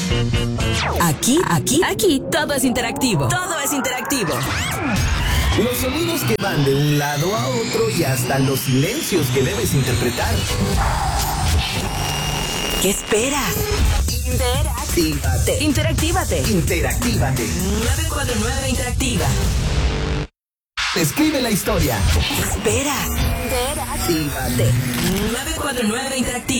Aquí, todo es interactivo. Todo es interactivo. Los sonidos que van de un lado a otro y hasta los silencios que debes interpretar. ¿Qué esperas? Interactívate. 949 Interactiva. Escribe la historia. ¿Qué esperas? 949 Interactiva.